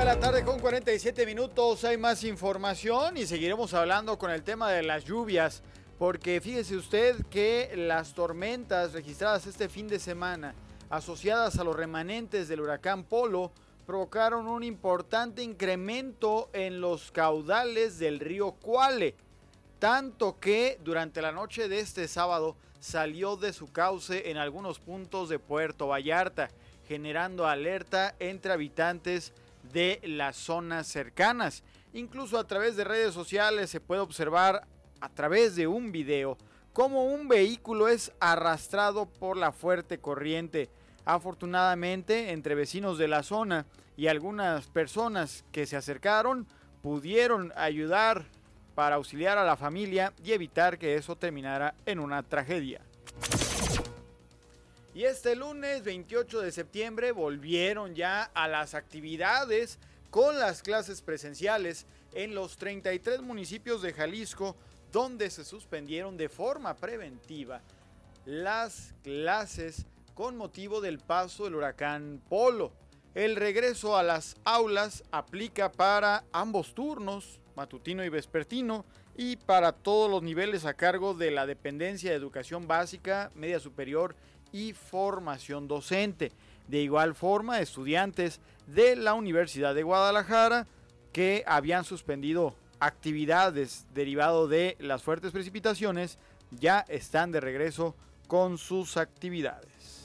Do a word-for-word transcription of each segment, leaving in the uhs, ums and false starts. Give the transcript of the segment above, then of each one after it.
de la tarde con cuarenta y siete minutos, hay más información y seguiremos hablando con el tema de las lluvias, porque fíjese usted que las tormentas registradas este fin de semana, asociadas a los remanentes del huracán Polo, provocaron un importante incremento en los caudales del río Cuale, tanto que durante la noche de este sábado salió de su cauce en algunos puntos de Puerto Vallarta, generando alerta entre habitantes de las zonas cercanas. Incluso a través de redes sociales se puede observar a través de un video cómo un vehículo es arrastrado por la fuerte corriente. Afortunadamente, entre vecinos de la zona y algunas personas que se acercaron pudieron ayudar para auxiliar a la familia y evitar que eso terminara en una tragedia. Y este lunes veintiocho de septiembre volvieron ya a las actividades con las clases presenciales en los treinta y tres municipios de Jalisco, donde se suspendieron de forma preventiva las clases con motivo del paso del huracán Polo. El regreso a las aulas aplica para ambos turnos, matutino y vespertino, y para todos los niveles a cargo de la dependencia de educación básica, media superior y formación docente. De igual forma, estudiantes de la Universidad de Guadalajara que habían suspendido actividades derivado de las fuertes precipitaciones ya están de regreso con sus actividades.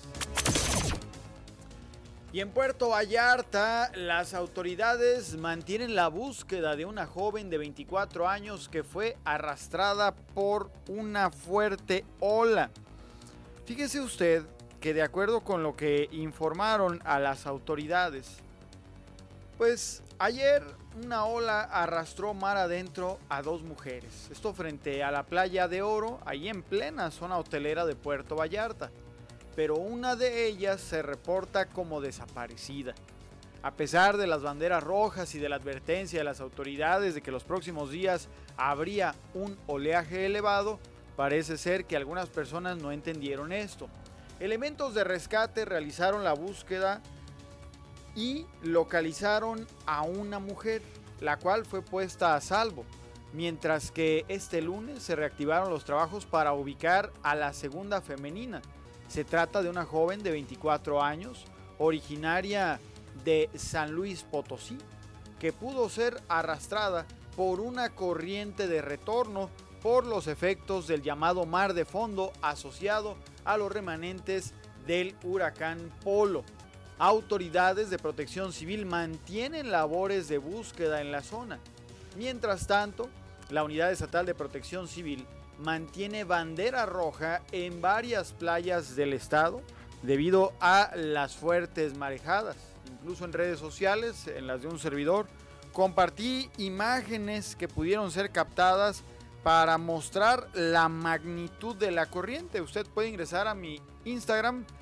Y en Puerto Vallarta, las autoridades mantienen la búsqueda de una joven de veinticuatro años que fue arrastrada por una fuerte ola. Fíjese usted que de acuerdo con lo que informaron a las autoridades, pues ayer una ola arrastró mar adentro a dos mujeres. Esto frente a la Playa de Oro, ahí en plena zona hotelera de Puerto Vallarta. Pero una de ellas se reporta como desaparecida. A pesar de las banderas rojas y de la advertencia de las autoridades de que los próximos días habría un oleaje elevado, parece ser que algunas personas no entendieron esto. Elementos de rescate realizaron la búsqueda y localizaron a una mujer, la cual fue puesta a salvo, mientras que este lunes se reactivaron los trabajos para ubicar a la segunda femenina. Se trata de una joven de veinticuatro años, originaria de San Luis Potosí, que pudo ser arrastrada por una corriente de retorno por los efectos del llamado mar de fondo asociado a los remanentes del huracán Polo. Autoridades de protección civil mantienen labores de búsqueda en la zona. Mientras tanto, la Unidad Estatal de Protección Civil mantiene bandera roja en varias playas del estado debido a las fuertes marejadas. Incluso en redes sociales, en las de un servidor, compartí imágenes que pudieron ser captadas para mostrar la magnitud de la corriente. Usted puede ingresar a mi Instagram